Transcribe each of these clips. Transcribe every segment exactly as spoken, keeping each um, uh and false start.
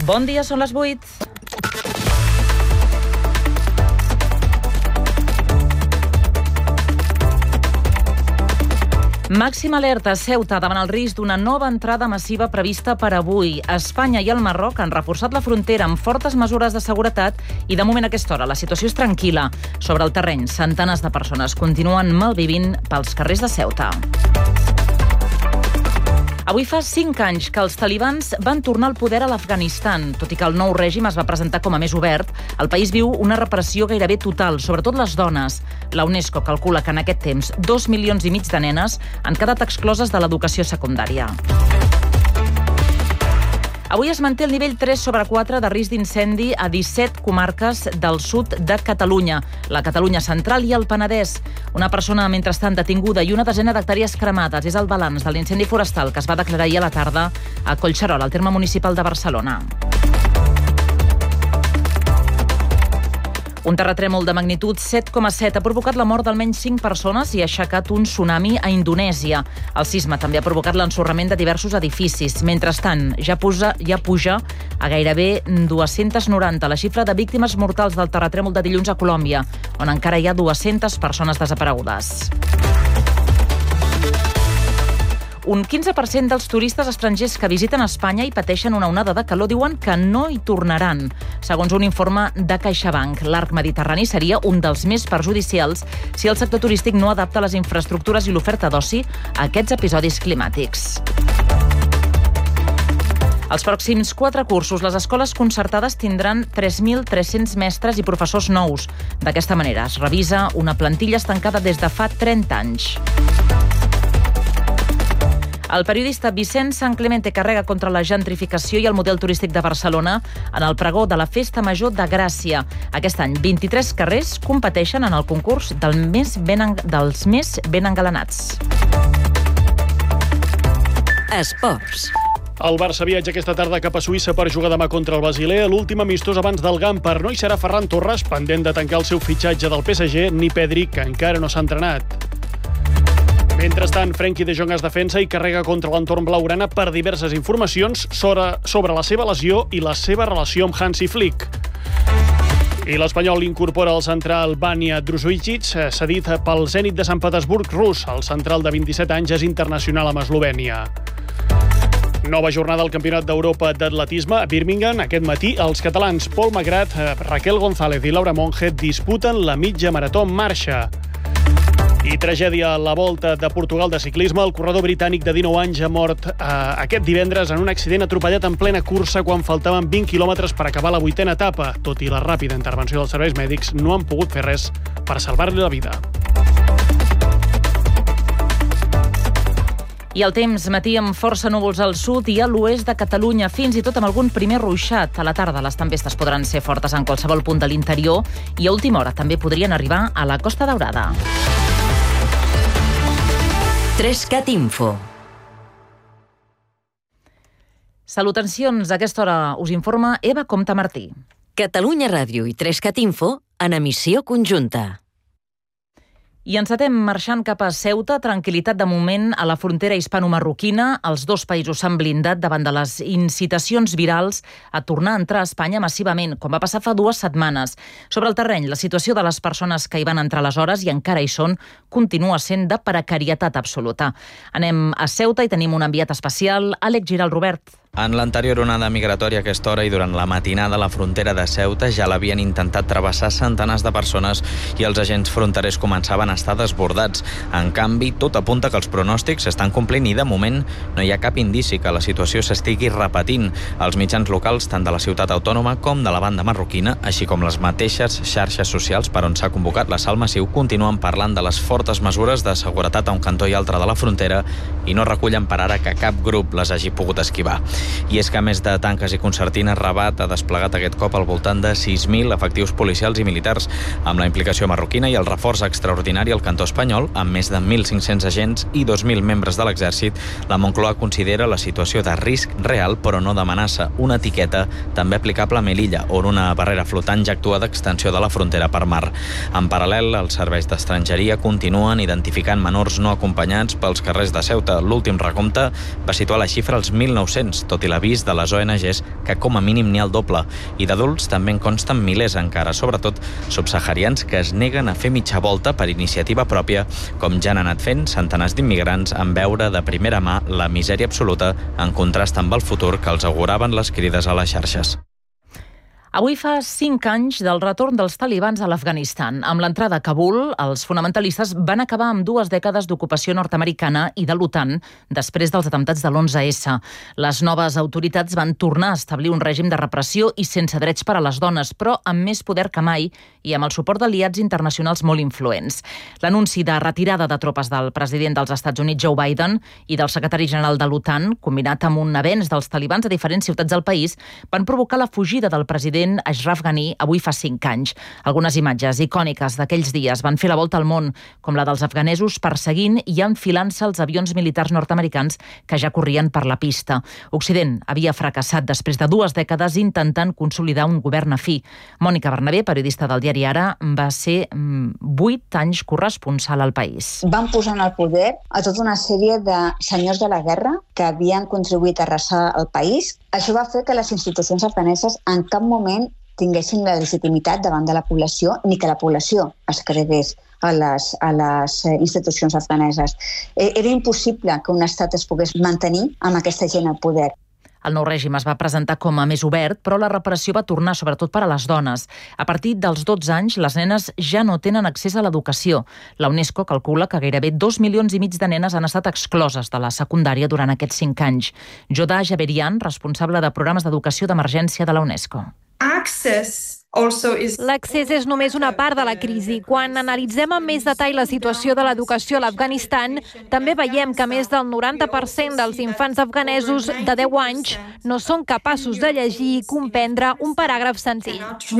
Bon dia, són les vuit. Màxima alerta a Ceuta davant el risc d'una nova entrada massiva prevista per avui. Espanya i el Marroc han reforçat la frontera amb fortes mesures de seguretat i de moment a aquesta hora la situació és tranquil·la. Sobre el terreny, centenars de persones continuen malvivint pels carrers de Ceuta. Avui fa cinc anys que els talibans van tornar al poder a l'Afganistan. Tot i que el nou règim es va presentar com a més obert, el país viu una repressió gairebé total, sobretot les dones. La UNESCO calcula que en aquest temps dos milions i mig de nenes han quedat excloses de l'educació secundària. Avui es manté el nivell tres sobre quatre de risc d'incendi a disset comarques del sud de Catalunya, la Catalunya central i el Penedès. Una persona, mentrestant, detinguda i una desena d'hectàrees cremades. És el balanç de l'incendi forestal que es va declarar ahir a la tarda a Collserola, al terme municipal de Barcelona. Un terratrèmol de magnitud set coma set ha provocat la mort d'almenys cinc persones i ha aixecat un tsunami a Indonèsia. El sisme també ha provocat l'ensorrament de diversos edificis. Mentrestant, ja puja, ja puja a gairebé dos-centes noranta la xifra de víctimes mortals del terratrèmol de dilluns a Colòmbia, on encara hi ha dues-centes persones desaparegudes. Un quinze per cent dels turistes estrangers que visiten Espanya i pateixen una onada de calor diuen que no hi tornaran. Segons un informe de CaixaBank, l'arc mediterrani seria un dels més perjudicials si el sector turístic no adapta les infraestructures i l'oferta d'oci a aquests episodis climàtics. Els pròxims quatre cursos, les escoles concertades tindran tres mil tres-cents mestres i professors nous. D'aquesta manera es revisa una plantilla estancada des de fa trenta anys. El periodista Vicent San Clemente carrega contra la gentrificació i el model turístic de Barcelona en el pregó de la Festa Major de Gràcia. Aquest any, vint-i-tres carrers competeixen en el concurs del més ben, dels més ben engalanats. Esports. El Barça viatja aquesta tarda cap a Suïssa per jugar demà contra el Basilea, l'últim amistós abans del Gamper. No hi serà Ferran Torres, pendent de tancar el seu fitxatge del P S G, ni Pedri, que encara no s'ha entrenat. Mentrestant, Frenkie de Jong es defensa i carrega contra l'entorn blaugrana per diverses informacions sobre, sobre la seva lesió i la seva relació amb Hansi Flick. I l'Espanyol incorpora el central Vanja Družujić, cedit pel Zenit de Sant Petersburg rus. El central de vint-i-set anys és internacional amb Eslovènia. Nova jornada al Campionat d'Europa d'Atletisme a Birmingham. Aquest matí, els catalans Pol Magrat, Raquel González i Laura Monge disputen la mitja marató en marxa. I tragèdia a la Volta de Portugal de ciclisme. El corredor britànic de dinou anys ha mort eh, aquest divendres en un accident atropellat en plena cursa quan faltaven vint quilòmetres per acabar la vuitena etapa. Tot i la ràpida intervenció dels serveis mèdics, no han pogut fer res per salvar-li la vida. I el temps, matí amb força núvols al sud i a l'oest de Catalunya, fins i tot amb algun primer ruixat. A la tarda les tempestes podran ser fortes en qualsevol punt de l'interior i a última hora també podrien arribar a la Costa Daurada. Trescat Info. Salutacions, a aquesta hora us informa Eva Comte Martí. Catalunya Ràdio i Trescat Info en emissió conjunta. I encetem marxant cap a Ceuta, tranquil·litat de moment a la frontera hispano-marroquina. Els dos països s'han blindat davant de les incitacions virals a tornar a entrar a Espanya massivament, com va passar fa dues setmanes. Sobre el terreny, la situació de les persones que hi van entrar aleshores i encara hi són continua sent de precarietat absoluta. Anem a Ceuta i tenim un enviat especial, Àlex Giral Robert. En l'anterior onada migratòria a aquesta hora i durant la matinada a la frontera de Ceuta ja l'havien intentat travessar centenars de persones i els agents fronterers començaven a estar desbordats. En canvi, tot apunta que els pronòstics s'estan complint i de moment no hi ha cap indici que la situació s'estigui repetint. Els mitjans locals, tant de la ciutat autònoma com de la banda marroquina, així com les mateixes xarxes socials per on s'ha convocat l'assalt massiu, continuen parlant de les fortes mesures de seguretat a un cantó i altre de la frontera i no recullen per ara que cap grup les hagi pogut esquivar. I és que, a més de tanques i concertines, Rabat ha desplegat aquest cop al voltant de sis mil efectius policials i militars, amb la implicació marroquina i el reforç extraordinari al cantó espanyol, amb més de mil cinc-cents agents i dos mil membres de l'exèrcit. La Moncloa considera la situació de risc real, però no d'amenaça, una etiqueta també aplicable a Melilla, on una barrera flotant ja actua d'extensió de la frontera per mar. En paral·lel, els serveis d'estrangeria continuen identificant menors no acompanyats pels carrers de Ceuta. L'últim recompte va situar la xifra als mil nou-cents, tot i l'avís de les O N Ges que com a mínim n'hi ha el doble. I d'adults també en consten milers encara, sobretot subsaharians que es neguen a fer mitja volta per iniciativa pròpia, com ja han anat fent centenars d'immigrants en veure de primera mà la misèria absoluta en contrast amb el futur que els auguraven les crides a les xarxes. Avui fa cinc anys del retorn dels talibans a l'Afganistan. Amb l'entrada a Kabul, els fonamentalistes van acabar amb dues dècades d'ocupació nord-americana i de l'OTAN després dels atemptats de l'onze essa. Les noves autoritats van tornar a establir un règim de repressió i sense drets per a les dones, però amb més poder que mai i amb el suport d'aliats internacionals molt influents. L'anunci de retirada de tropes del president dels Estats Units, Joe Biden, i del secretari general de l'OTAN, combinat amb un avenç dels talibans a diferents ciutats del país, van provocar la fugida del president Ashraf Ghani avui fa cinc anys. Algunes imatges icòniques d'aquells dies van fer la volta al món, com la dels afganesos perseguint i enfilant-se els avions militars nord-americans que ja corrien per la pista. Occident havia fracassat després de dues dècades intentant consolidar un govern afí. Mònica Bernabé, periodista del diari Ara, va ser vuit anys corresponsal al país. Van posar en el poder a tota una sèrie de senyors de la guerra que havien contribuït a arrasar el país. Això va fer que les institucions afganeses en cap moment tinguessin la legitimitat davant de la població ni que la població es cregués a les, a les institucions afganeses. Era impossible que un estat es pogués mantenir amb aquesta gent al poder. El nou règim es va presentar com a més obert, però la repressió va tornar sobretot per a les dones. A partir dels dotze anys, les nenes ja no tenen accés a l'educació. La UNESCO calcula que gairebé dos milions i mig de nenes han estat excloses de la secundària durant aquests cinc anys. Jodha Javerian, responsable de programes d'educació d'emergència de la UNESCO. L'accés és només una part de la crisi. Quan analitzem amb més detall la situació de l'educació a l'Afganistan, també veiem que més del noranta per cent dels infants afganesos de deu anys no són capaços de llegir i comprendre un paràgraf senzill.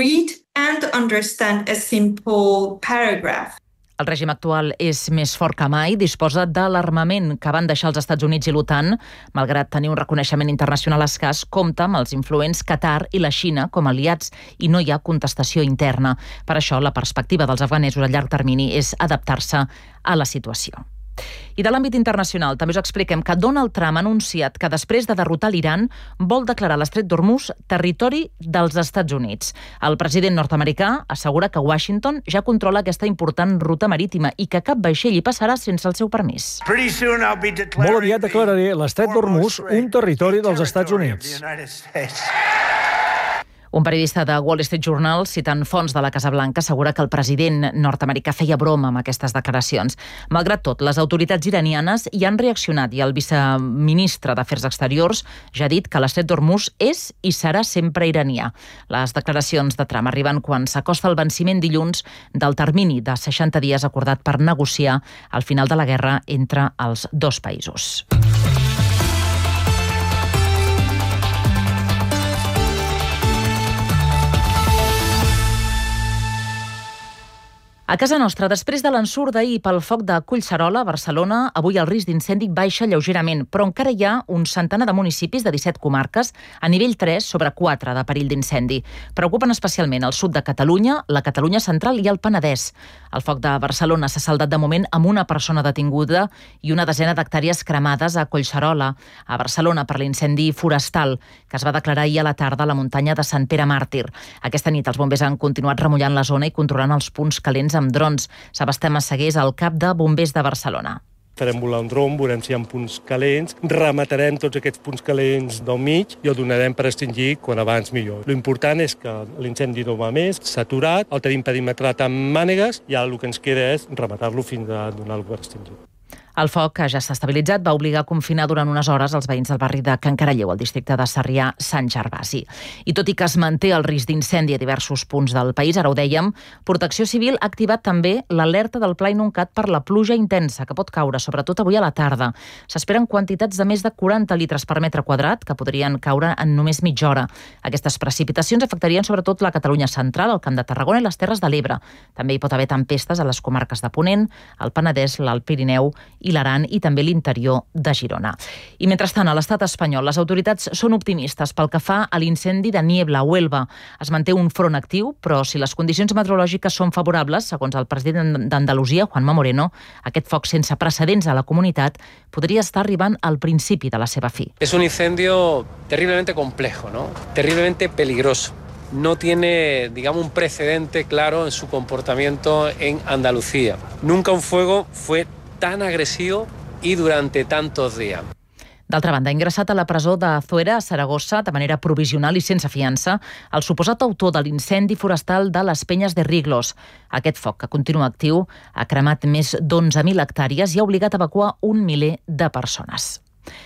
El règim actual és més fort que mai, disposa de l'armament que van deixar els Estats Units i l'OTAN. Malgrat tenir un reconeixement internacional escàs, compta amb els influents Qatar i la Xina com a aliats i no hi ha contestació interna. Per això, la perspectiva dels afganesos a llarg termini és adaptar-se a la situació. I de l'àmbit internacional també us expliquem que Donald Trump ha anunciat que després de derrotar l'Iran vol declarar l'Estret d'Hormuz territori dels Estats Units. El president nord-americà assegura que Washington ja controla aquesta important ruta marítima i que cap vaixell hi passarà sense el seu permís. Molt aviat declararé l'Estret d'Hormuz un territori dels Estats Units. Un periodista de Wall Street Journal, citant fonts de la Casa Blanca, assegura que el president nord-americà feia broma amb aquestes declaracions. Malgrat tot, les autoritats iranianes hi han reaccionat i el viceministre d'Afers Exteriors ja ha dit que l'Estret d'Hormuz és i serà sempre iranià. Les declaracions de Trump arriben quan s'acosta el venciment dilluns del termini de seixanta dies acordat per negociar el final de la guerra entre els dos països. A casa nostra, després de l'ensurt d'ahir pel foc de Collserola, a Barcelona, avui el risc d'incendi baixa lleugerament, però encara hi ha un centenar de municipis de disset comarques a nivell tres sobre quatre de perill d'incendi. Preocupen especialment el sud de Catalunya, la Catalunya central i el Penedès. El foc de Barcelona s'ha saldat de moment amb una persona detinguda i una desena d'hectàrees cremades a Collserola, a Barcelona, per l'incendi forestal que es va declarar ahir a la tarda a la muntanya de Sant Pere Màrtir. Aquesta nit els bombers han continuat remullant la zona i controlant els punts calents amb drons. Sebastià Massaguer és el cap de Bombers de Barcelona. Farem volar un dron, veurem si hi ha punts calents, rematarem tots aquests punts calents del mig i el donarem per extingir quan abans millor. L'important és que l'incendi no va més, s'ha aturat, el tenim perimetrat amb mànegues i ara el que ens queda és rematar-lo fins a donar-lo per extingir. El foc, que ja s'ha estabilitzat, va obligar a confinar durant unes hores els veïns del barri de Can Caralleu, al districte de Sarrià-Sant Gervasi. I tot i que es manté el risc d'incendi a diversos punts del país, ara ho dèiem, Protecció Civil ha activat també l'alerta del Pla Inuncat per la pluja intensa que pot caure, sobretot avui a la tarda. S'esperen quantitats de més de quaranta litres per metre quadrat que podrien caure en només mitja hora. Aquestes precipitacions afectarien sobretot la Catalunya central, el Camp de Tarragona i les Terres de l'Ebre. També hi pot haver tempestes a les comarques de Ponent, el Penedès, l'Alt Pirineu i l'Aran i també l'interior de Girona. I mentrestant, a l'estat espanyol, les autoritats són optimistes pel que fa a l'incendi de Niebla a Huelva. Es manté un front actiu, però si les condicions meteorològiques són favorables, segons el president d'Andalusia, Juanma Moreno, aquest foc sense precedents a la comunitat podria estar arribant al principi de la seva fi. Es un incendio terriblemente complejo, ¿no? Terriblemente peligroso. No tiene, digamos, un precedente claro en su comportamiento en Andalucía. Nunca un fuego fue tan agresivo y durante tantos días. D'altra banda, ha ingressat a la presó de Zuera, a Saragossa, de manera provisional i sense fiança, el suposat autor de l'incendi forestal de les Penyes de Riglos. Aquest foc, que continua actiu, ha cremat més d'onze mil hectàrees i ha obligat a evacuar un miler de persones.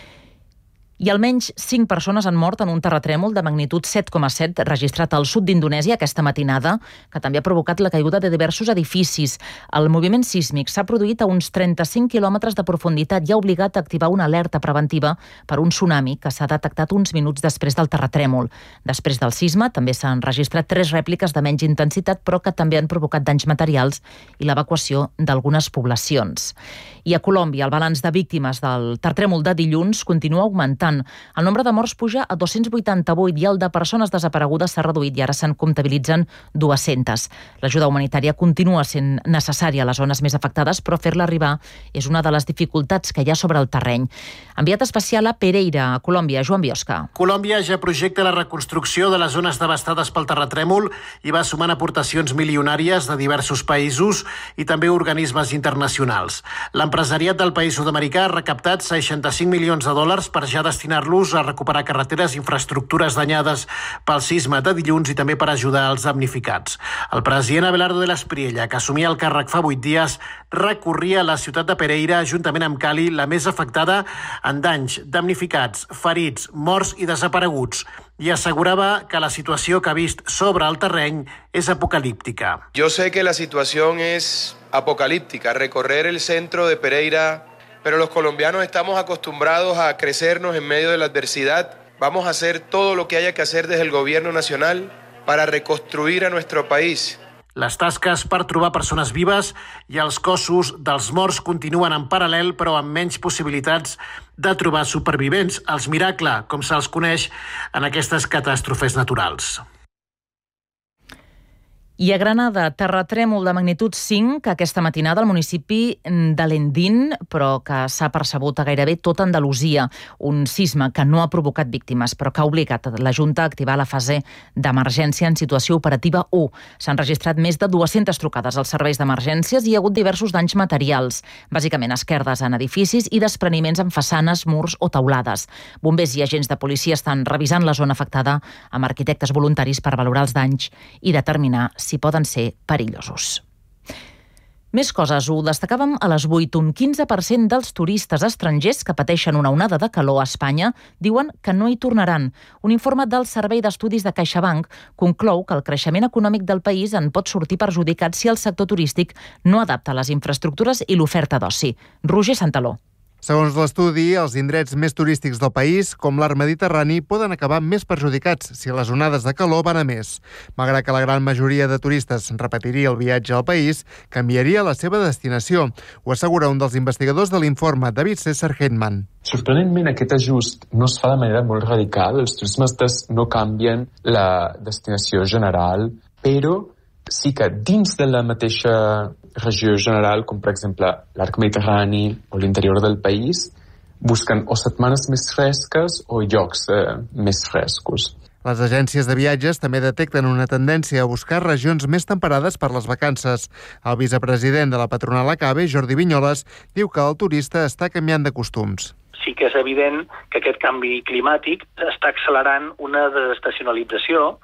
I almenys cinc persones han mort en un terratrèmol de magnitud set coma set registrat al sud d'Indonèsia aquesta matinada, que també ha provocat la caiguda de diversos edificis. El moviment sísmic s'ha produït a uns trenta-cinc quilòmetres de profunditat i ha obligat a activar una alerta preventiva per un tsunami que s'ha detectat uns minuts després del terratrèmol. Després del sisme també s'han registrat tres rèpliques de menys intensitat, però que també han provocat danys materials i l'evacuació d'algunes poblacions. I a Colòmbia, el balanç de víctimes del terratrèmol de dilluns continua augmentant. El nombre de morts puja a dos-cents vuitanta-vuit i el de persones desaparegudes s'ha reduït i ara se'n comptabilitzen dues-centes. L'ajuda humanitària continua sent necessària a les zones més afectades, però fer-la arribar és una de les dificultats que hi ha sobre el terreny. Enviat especial a Pereira, a Colòmbia, Joan Biosca. Colòmbia ja projecta la reconstrucció de les zones devastades pel terratrèmol i va sumant aportacions milionàries de diversos països i també organismes internacionals. L'empresariat del país sud-americà ha recaptat seixanta-cinc milions de dòlars per ja destinar-los a recuperar carreteres i infraestructures danyades pel sisme de dilluns i també per ajudar els damnificats. El president Abelardo de l'Espriella, que assumia el càrrec fa vuit dies, recorria a la ciutat de Pereira, juntament amb Cali, la més afectada en danys, damnificats, ferits, morts i desapareguts, i assegurava que la situació que ha vist sobre el terreny és apocalíptica. Yo sé que la situación es apocalíptica. Recorrer el centro de Pereira, pero los colombianos estamos acostumbrados a crecernos en medio de la adversidad. Vamos a hacer todo lo que haya que hacer desde el gobierno nacional para reconstruir a nuestro país. Les tasques per trobar persones vives i els cossos dels morts continuen en paral·lel, però amb menys possibilitats de trobar supervivents. Els miracles, com se'ls coneix en aquestes catàstrofes naturals. I a Granada, terratrèmol de magnitud cinc aquesta matinada al municipi de Lendín, però que s'ha percebut a gairebé tota Andalusia. Un sisme que no ha provocat víctimes, però que ha obligat la Junta a activar la fase d'emergència en situació operativa u. S'han registrat més de dues-centes trucades als serveis d'emergències i hi ha hagut diversos danys materials, bàsicament esquerdes en edificis i despreniments en façanes, murs o teulades. Bombers i agents de policia estan revisant la zona afectada amb arquitectes voluntaris per valorar els danys i determinar si poden ser perillosos. Més coses, ho destacàvem a les vuit. Un quinze per cent dels turistes estrangers que pateixen una onada de calor a Espanya diuen que no hi tornaran. Un informe del Servei d'Estudis de CaixaBank conclou que el creixement econòmic del país en pot sortir perjudicat si el sector turístic no adapta les infraestructures i l'oferta d'oci. Roger Santaló. Segons l'estudi, els indrets més turístics del país, com l'Arc Mediterrani, poden acabar més perjudicats si les onades de calor van a més. Malgrat que la gran majoria de turistes repetiria el viatge al país, canviaria la seva destinació. Ho assegura un dels investigadors de l'informe, David César Hetman. Sorprenentment, aquest ajust no es fa de manera molt radical. Els turistes no canvien la destinació general, però sí que dins de la mateixa regió general, com per exemple l'Arc Mediterrani o l'interior del país, busquen o setmanes més fresques o llocs eh, més frescos. Les agències de viatges també detecten una tendència a buscar regions més temperades per les vacances. El vicepresident de la patronal ACABE, Jordi Vinyoles, diu que el turista està canviant de costums. Sí que és evident que aquest canvi climàtic està accelerant una desestacionalització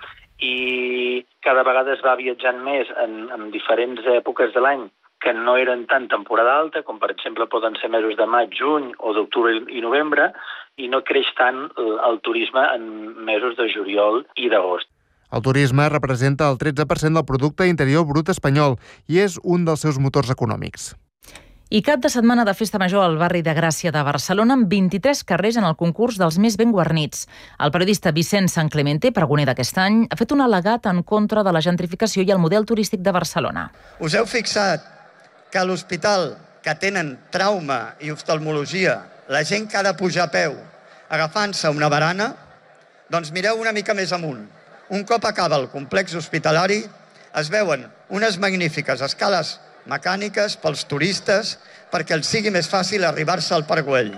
i cada vegada es va viatjant més en, en diferents èpoques de l'any que no eren tan temporada alta, com per exemple poden ser mesos de maig, juny o d'octubre i novembre, i no creix tant el, el turisme en mesos de juliol i d'agost. El turisme representa el tretze per cent del producte interior brut espanyol i és un dels seus motors econòmics. I cap de setmana de festa major al barri de Gràcia de Barcelona amb vint-i-tres carrers en el concurs dels més ben guarnits. El periodista Vicent San Clemente, pregoner d'aquest any, ha fet un al·legat en contra de la gentrificació i el model turístic de Barcelona. Us heu fixat que l'Hospital que tenen trauma i oftalmologia, la gent que ha de pujar a peu agafant-se una barana, doncs mireu una mica més amunt. Un cop acaba el complex hospitalari, es veuen unes magnífiques escales mecàniques pels turistes perquè els sigui més fàcil arribar-se al Parc Güell.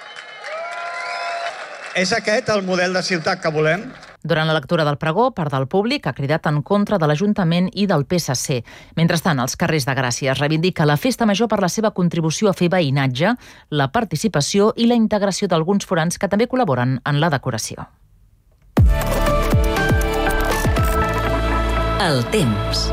És aquest el model de ciutat que volem? Durant la lectura del pregó, part del públic ha cridat en contra de l'Ajuntament i del P S C. Mentrestant, els carrers de Gràcia es reivindica la festa major per la seva contribució a fer veïnatge, la participació i la integració d'alguns forans que també col·laboren en la decoració. El temps.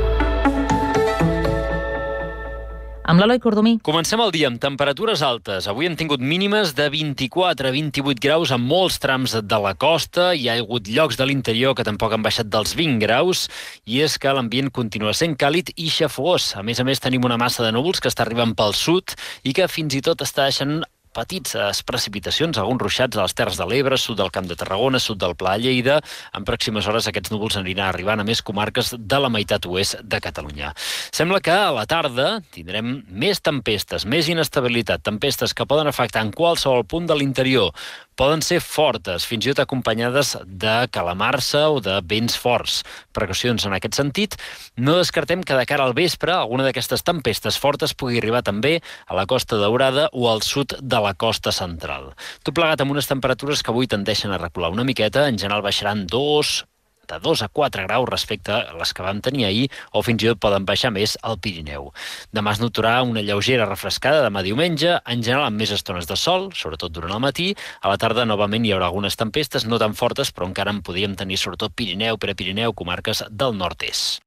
Amb l'Eloi Cordomí. Comencem el dia amb temperatures altes. Avui hem tingut mínimes de vint-i-quatre a vint-i-vuit graus en molts trams de la costa. Hi ha hagut llocs de l'interior que tampoc han baixat dels vint graus. I és que l'ambient continua sent càlid i xafogós. A més a més, tenim una massa de núvols que està arribant pel sud i que fins i tot està deixant petites precipitacions, alguns ruixats a les Terres de l'Ebre, sud del Camp de Tarragona, sud del Pla de Lleida. En pròximes hores aquests núvols aniran arribant a més comarques de la meitat oest de Catalunya. Sembla que a la tarda tindrem més tempestes, més inestabilitat, tempestes que poden afectar en qualsevol punt de l'interior. Poden ser fortes, fins i tot acompanyades de calamarsa o de vents forts. Precaucions en aquest sentit. No descartem que de cara al vespre alguna d'aquestes tempestes fortes pugui arribar també a la Costa Daurada o al sud de la costa central. Tot plegat amb unes temperatures que avui tendeixen a recular una miqueta, en general baixaran dos, de dos a quatre graus respecte a les que vam tenir ahir, o fins i tot poden baixar més al Pirineu. Demà es notarà una lleugera refrescada demà diumenge, en general amb més estones de sol, sobretot durant el matí. A la tarda novament hi haurà algunes tempestes, no tan fortes, però encara en podríem tenir sobretot Pirineu, Prepirineu, comarques del nord-est.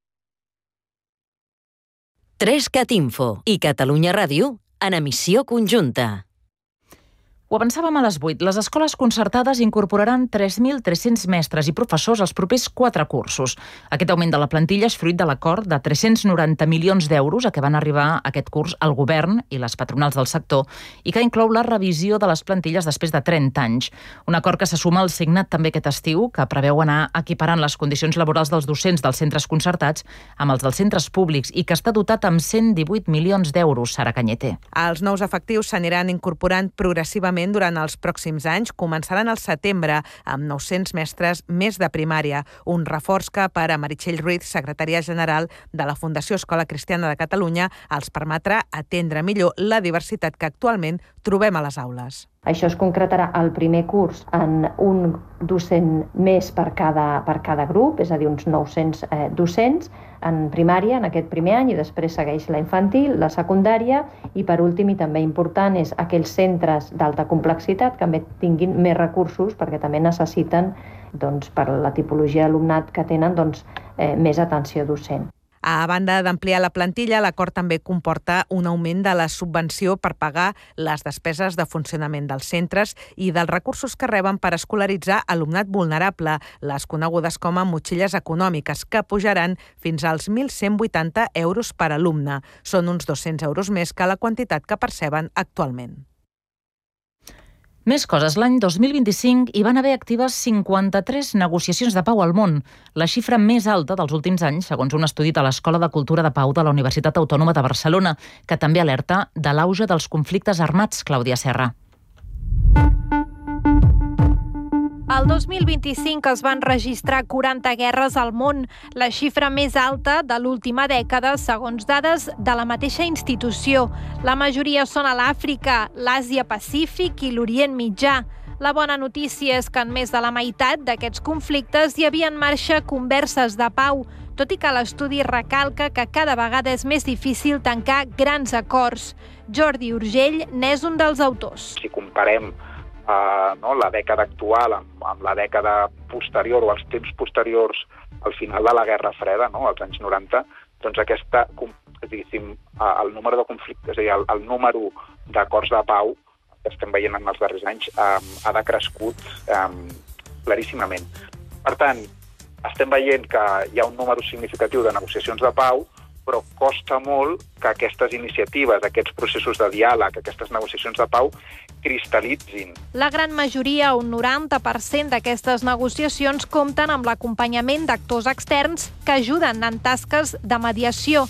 trescat Info i Catalunya Ràdio en emissió conjunta. Ho avançàvem a les vuit. Les escoles concertades incorporaran tres mil tres-cents mestres i professors als propers quatre cursos. Aquest augment de la plantilla és fruit de l'acord de tres-cents noranta milions d'euros a què van arribar aquest curs el govern i les patronals del sector i que inclou la revisió de les plantilles després de trenta anys. Un acord que se suma al signat també aquest estiu, que preveu anar equiparant les condicions laborals dels docents dels centres concertats amb els dels centres públics i que està dotat amb cent divuit milions d'euros, Sara Cañete. Els nous efectius s'aniran incorporant progressivament durant els pròxims anys. Començaran al setembre amb nou-cents mestres més de primària, un reforç que per a Meritxell Ruiz, secretària general de la Fundació Escola Cristiana de Catalunya, els permetrà atendre millor la diversitat que actualment trobem a les aules. Això es concretarà al primer curs en un docent més per cada, per cada grup, és a dir, uns nou-cents eh, docents en primària en aquest primer any i després segueix la infantil, la secundària i per últim i també important és aquells centres d'alta complexitat que també tinguin més recursos perquè també necessiten doncs, per la tipologia d'alumnat que tenen doncs, eh, més atenció docent. A banda d'ampliar la plantilla, l'acord també comporta un augment de la subvenció per pagar les despeses de funcionament dels centres i dels recursos que reben per escolaritzar alumnat vulnerable, les conegudes com a motxilles econòmiques, que pujaran fins als mil cent vuitanta euros per alumne. Són uns dos-cents euros més que la quantitat que perceben actualment. Més coses. L'any dos mil vint-i-cinc hi van haver actives cinquanta-tres negociacions de pau al món, la xifra més alta dels últims anys, segons un estudi de l'Escola de Cultura de Pau de la Universitat Autònoma de Barcelona, que també alerta de l'auge dels conflictes armats. Clàudia Serra. El dos mil vint-i-cinc es van registrar quaranta guerres al món, la xifra més alta de l'última dècada, segons dades de la mateixa institució. La majoria són a l'Àfrica, l'Àsia-Pacífic i l'Orient Mitjà. La bona notícia és que en més de la meitat d'aquests conflictes hi havia en marxa converses de pau, tot i que l'estudi recalca que cada vegada és més difícil tancar grans acords. Jordi Urgell n'és un dels autors. Si comparem Uh, no, la dècada actual amb, amb la dècada posterior o els temps posteriors al final de la Guerra Freda, no, als anys noranta, doncs aquesta, diguéssim, el número de conflictes, és a dir, el, el número d'acords de pau que estem veient en els darrers anys um, ha decrescut um, claríssimament. Per tant, estem veient que hi ha un número significatiu de negociacions de pau, però costa molt que aquestes iniciatives, aquests processos de diàleg, aquestes negociacions de pau, cristal·litzin. La gran majoria, un noranta per cent d'aquestes negociacions, compten amb l'acompanyament d'actors externs que ajuden en tasques de mediació.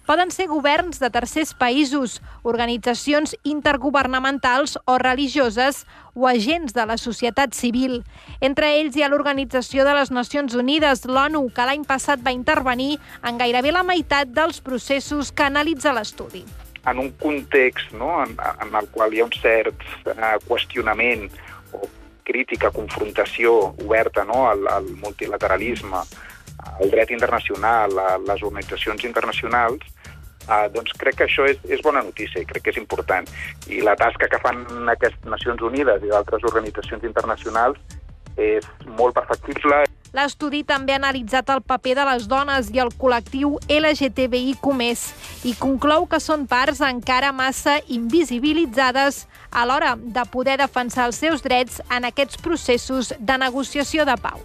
Poden ser governs de tercers països, organitzacions intergovernamentals o religioses o agents de la societat civil. Entre ells hi ha l'Organització de les Nacions Unides, l'ONU, que l'any passat va intervenir en gairebé la meitat dels processos que analitza l'estudi. En un context, no?, en, en el qual hi ha un cert uh, qüestionament o crítica, confrontació oberta, no?, al, al multilateralisme, al dret internacional, a les organitzacions internacionals, uh, doncs crec que això és, és bona notícia i crec que és important. I la tasca que fan aquestes Nacions Unides i d'altres organitzacions internacionals és molt perfectible. L'estudi també ha analitzat el paper de les dones i el col·lectiu L G T B I Q més, i conclou que són parts encara massa invisibilitzades a l'hora de poder defensar els seus drets en aquests processos de negociació de pau.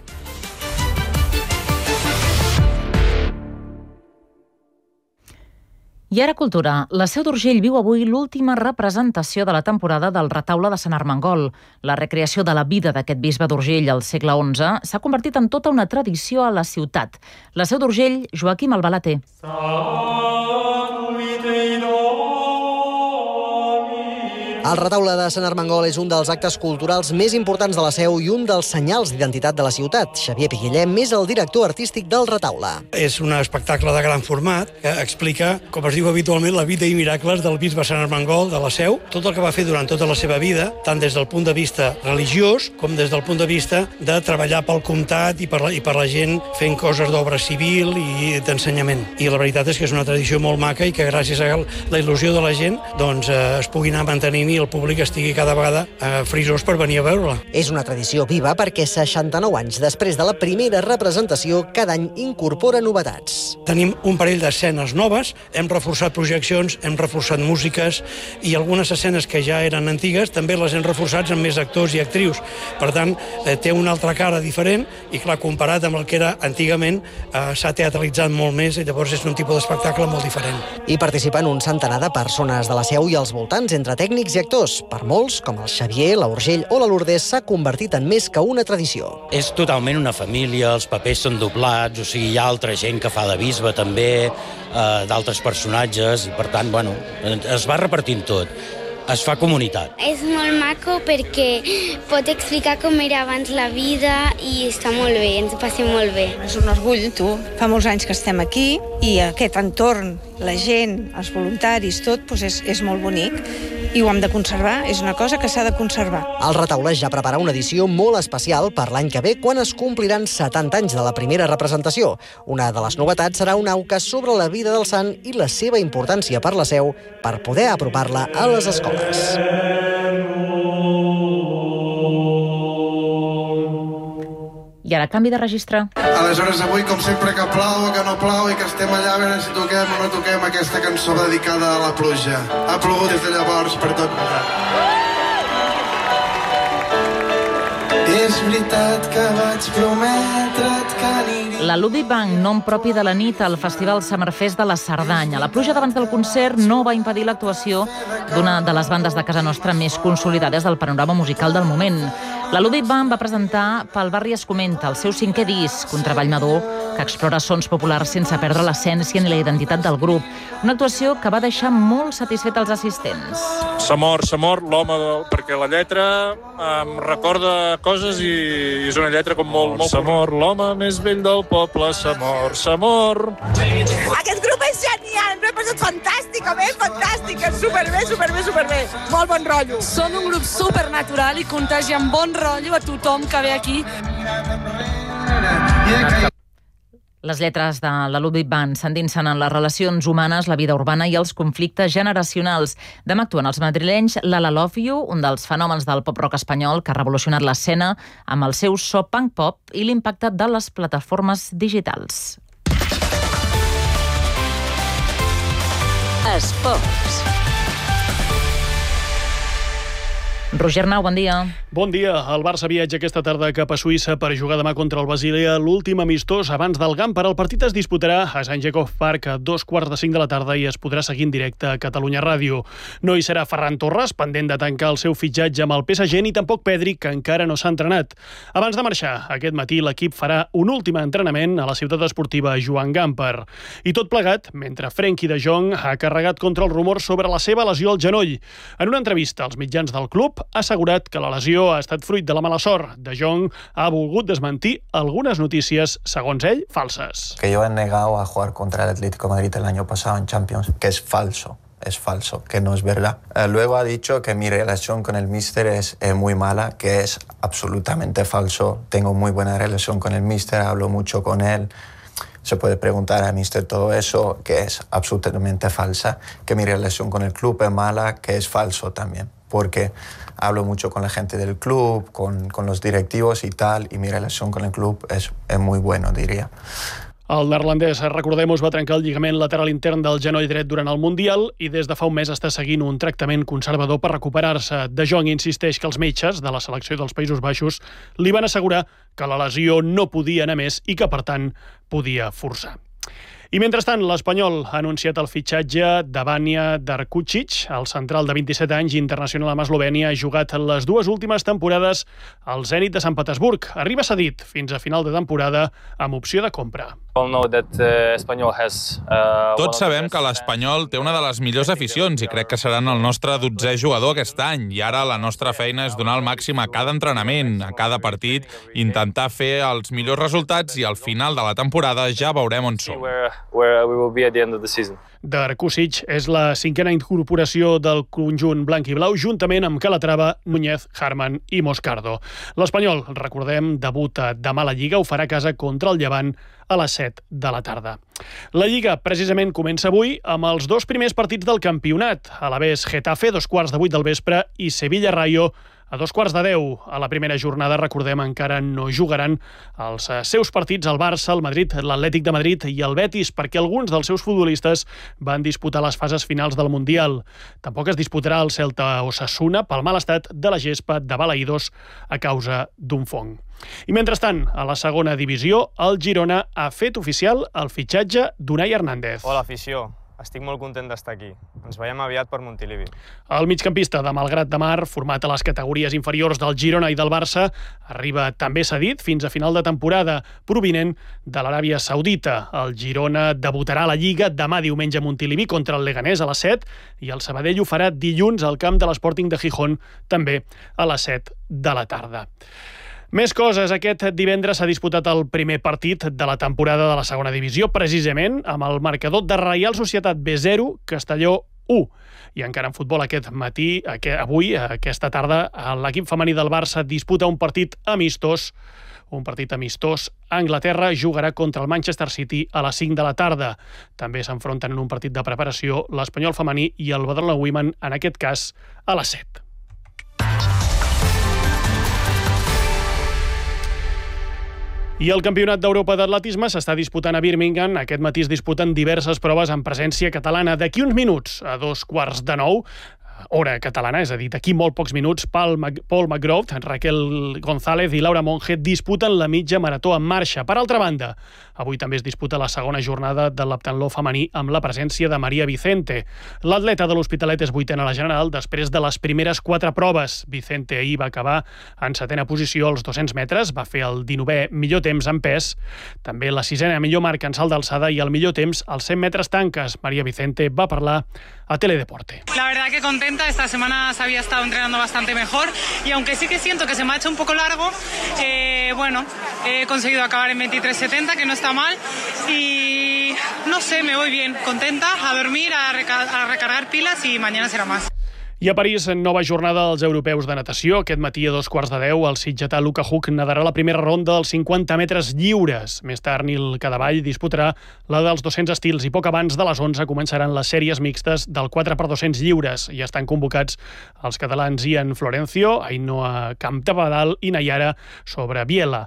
I ara cultura. La Seu d'Urgell viu avui l'última representació de la temporada del Retaule de Sant Armengol. La recreació de la vida d'aquest bisbe d'Urgell al segle onze s'ha convertit en tota una tradició a la ciutat. La Seu d'Urgell, Joaquim Albalaté. El Retaule de Sant Armengol és un dels actes culturals més importants de la Seu i un dels senyals d'identitat de la ciutat. Xavier Piguillem és el director artístic del Retaule. És un espectacle de gran format que explica, com es diu habitualment, la vida i miracles del bisbe Sant Armengol de la Seu, tot el que va fer durant tota la seva vida, tant des del punt de vista religiós com des del punt de vista de treballar pel comtat i per la, i per la gent fent coses d'obra civil i d'ensenyament. I la veritat és que és una tradició molt maca i que gràcies a la il·lusió de la gent doncs, eh, es pugui anar mantenint i el públic estigui cada vegada eh, frisós per venir a veure-la. És una tradició viva perquè seixanta-nou anys després de la primera representació cada any incorpora novetats. Tenim un parell d'escenes noves, hem reforçat projeccions, hem reforçat músiques i algunes escenes que ja eren antigues també les hem reforçats amb més actors i actrius. Per tant, eh, té una altra cara diferent i, clar, comparat amb el que era antigament, eh, s'ha teatralitzat molt més i llavors és un tipus d'espectacle molt diferent. Hi participen un centenar de persones de la Seu i als voltants, entre tècnics i actors. Per molts, com el Xavier, la Urgell o la Lourdes, s'ha convertit en més que una tradició. És totalment una família, els papers són doblats, o sigui, hi ha altra gent que fa de bisbe també, eh, d'altres personatges, i per tant, bueno, es va repartint tot. Es fa comunitat. És molt maco perquè pot explicar com era abans la vida i està molt bé, ens ho passem molt bé. És un orgull, tu. Fa molts anys que estem aquí i aquest entorn, la gent, els voluntaris, tot, doncs és, és molt bonic i ho hem de conservar, és una cosa que s'ha de conservar. El Retaule ja prepara una edició molt especial per l'any que ve, quan es compliran setanta anys de la primera representació. Una de les novetats serà un auca sobre la vida del sant i la seva importància per la Seu per poder apropar-la a les escoles. I ara canvi de registre. Aleshores, avui, com sempre, que plau o que no plau i que estem allà a veure si toquem o no toquem aquesta cançó dedicada a la pluja. Ha plogut des de llavors per tot nosaltres. És veritat que vaig prometre't que aniria... La Ludwig Bank, nom propi de la nit al Festival Summerfest de la Cerdanya. La pluja d'abans del concert no va impedir l'actuació d'una de les bandes de casa nostra més consolidades del panorama musical del moment. La Ludwig Bank va presentar Pel barri es comenta, el seu cinquè disc, un treball madur que explora sons populars sense perdre l'essència ni la identitat del grup. Una actuació que va deixar molt satisfet els assistents. S'ha mort, s'ha mort l'home, perquè la lletra em recorda coses i és una lletra com molt... molt s'ha mort l'home més vell del poble, s'ha mort, s'ha mort. Aquest grup és genial, no he passat fantàsticament, fantàstic, superbé, superbé, superbé. Molt bon rotllo. Són un grup supernatural i contagien bon rotllo a tothom que ve aquí. Les lletres de la Ludwig Band s'endinsen en les relacions humanes, la vida urbana i els conflictes generacionals. Demà actuen els madrilenys Lala Love You, un dels fenòmens del pop-rock espanyol que ha revolucionat l'escena amb el seu so punk-pop i l'impacte de les plataformes digitals. Esports. Roger Nau, bon dia. Bon dia. El Barça viatja aquesta tarda cap a Suïssa per jugar demà contra el Basilea, l'últim amistós abans del Gamper. El partit es disputarà a Sant Jacob Park a dos quarts de cinc de la tarda i es podrà seguir en directe a Catalunya Ràdio. No hi serà Ferran Torres, pendent de tancar el seu fitxatge amb el P S G, ni tampoc Pedri, que encara no s'ha entrenat. Abans de marxar, aquest matí l'equip farà un últim entrenament a la ciutat esportiva Joan Gamper. I tot plegat, mentre Frenkie de Jong ha carregat contra els rumors sobre la seva lesió al genoll. En una entrevista als mitjans del club, ha assegurat que la lesió ha estat fruit de la mala sort. De Jong ha volgut desmentir algunes notícies, segons ell, falses. Que yo he negado a jugar contra el Atlético de Madrid el año pasado en Champions, que es falso. Es falso, que no es verdad. Eh, luego ha dicho que mi relación con el míster es eh, muy mala, que es absolutamente falso. Tengo muy buena relación con el míster, hablo mucho con él. Se puede preguntar al míster todo eso, que es absolutamente falsa. Que mi relación con el club es mala, que es falso también. Porque hablo mucho con la gente del club, con, con los directivos y tal, y mi relación con el club es, es muy bueno, diría. El neerlandès, recordem-ho, va trencar el lligament lateral intern del genoll dret durant el Mundial i des de fa un mes està seguint un tractament conservador per recuperar-se. De Jong insisteix que els metges de la selecció dels Països Baixos li van assegurar que la lesió no podia anar més i que, per tant, podia forçar. I mentrestant, l'Espanyol ha anunciat el fitxatge de Vanja Darkučić, el central de vint-i-set anys, internacional amb Eslovènia, ha jugat les dues últimes temporades al Zenit de Sant Petersburg. Arriba cedit fins a final de temporada amb opció de compra. Tots sabem que l'Espanyol té una de les millors aficions i crec que seran el nostre dotzè jugador aquest any. I ara la nostra feina és donar el màxim a cada entrenament, a cada partit, intentar fer els millors resultats i al final de la temporada ja veurem on som. Darkučić és la cinquena incorporació del conjunt blanc i blau, juntament amb Calatrava, Núñez, Harman i Moscardo. L'Espanyol, recordem, debuta demà a la Lliga, ho farà a casa contra el Llevant a les set de la tarda. La Lliga, precisament, comença avui amb els dos primers partits del campionat. Alavés Getafe, dos quarts de vuit del vespre, i Sevilla Rayo, a dos quarts de deu. A la primera jornada, recordem, encara no jugaran els seus partits el Barça, el Madrid, l'Atlètic de Madrid i el Betis, perquè alguns dels seus futbolistes van disputar les fases finals del Mundial. Tampoc es disputarà el Celta Osasuna pel mal estat de la gespa de Balaïdos a causa d'un fong. I mentrestant, a la segona divisió, el Girona ha fet oficial el fitxatge d'Unai Hernández. Hola, afició. Estic molt content d'estar aquí. Ens veiem aviat per Montilivi. El migcampista de Malgrat de Mar, format a les categories inferiors del Girona i del Barça, arriba també cedit fins a final de temporada, provinent de l'Aràbia Saudita. El Girona debutarà a la Lliga demà diumenge a Montilivi contra el Leganés a les set i el Sabadell ho farà dilluns al camp de l'Sporting de Gijón, també a les set de la tarda. Més coses. Aquest divendres s'ha disputat el primer partit de la temporada de la segona divisió, precisament amb el marcador de Reial Societat B zero, Castelló u. I encara en futbol aquest matí, avui, aquesta tarda, l'equip femení del Barça disputa un partit amistós. Un partit amistós. Anglaterra jugarà contra el Manchester City a les cinc de la tarda. També s'enfronten en un partit de preparació l'Espanyol femení i el Badalona Women, en aquest cas, a les set. I el Campionat d'Europa d'Atletisme s'està disputant a Birmingham. Aquest matí es disputen diverses proves en presència catalana. D'aquí uns minuts, a dos quarts de nou, hora catalana, és a dir, d'aquí molt pocs minuts, Paul, Mac Paul McGrath, Raquel González i Laura Monge disputen la mitja marató en marxa. Per altra banda, avui també es disputa la segona jornada del l'heptatló femení amb la presència de Maria Vicente. L'atleta de l'Hospitalet és vuitena a la general després de les primeres quatre proves. Vicente ahir va acabar en setena posició als dos-cents metres, va fer el dinovè millor temps en pes, també la sisena millor marca en salt d'alçada i el millor temps als cent metres tanques. Maria Vicente va parlar a Teledeporte. La verdad que contenta, esta semana se había estado entrenando bastante mejor y aunque sí que siento que se me ha hecho un poco largo, eh, bueno, he conseguido acabar en veintitrés setenta, que no está mal, y no sé, me voy bien, contenta, a dormir, a, reca a recargar pilas y mañana será más. I a París, nova jornada dels europeus de natació. Aquest matí a dos quarts de deu, el sitgetà Luca Huck nadarà la primera ronda dels cinquanta metres lliures. Més tard, Nil Cadavall disputarà la dels dos-cents estils i poc abans de les onze començaran les sèries mixtes del quatre per dos-cents lliures. Ja estan convocats els catalans Ian Florencio, Ainhoa Campdevadal i Nayara Sobreviela.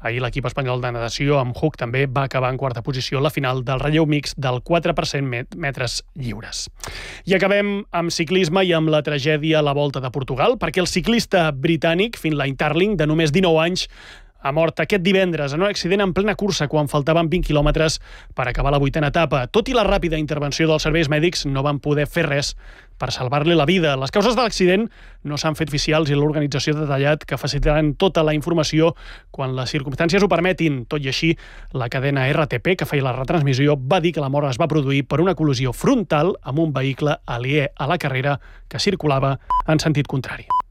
Ahir l'equip espanyol de natació amb Hug també va acabar en quarta posició a la final del relleu mix del quatre per cent metres lliures. I acabem amb ciclisme i amb la tragèdia a la Volta de Portugal, perquè el ciclista britànic Finlay Tarling, de només dinou anys, ha mort aquest divendres en un accident en plena cursa quan faltaven vint quilòmetres per acabar la vuitena etapa. Tot i la ràpida intervenció dels serveis mèdics, no van poder fer res per salvar-li la vida. Les causes de l'accident no s'han fet oficials i l'organització ha detallat que facilitaran tota la informació quan les circumstàncies ho permetin. Tot i així, la cadena R T P, que feia la retransmissió, va dir que la mort es va produir per una col·lisió frontal amb un vehicle aliè a la carrera que circulava en sentit contrari.